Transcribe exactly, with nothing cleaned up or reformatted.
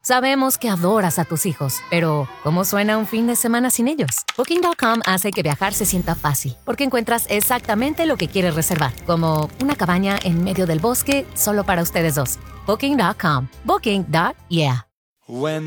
Sabemos que adoras a tus hijos, pero ¿cómo suena un fin de semana sin ellos? Booking punto com hace que viajar se sienta fácil, porque encuentras exactamente lo que quieres reservar, como una cabaña en medio del bosque solo para ustedes dos. Booking punto com. Booking. Yeah. When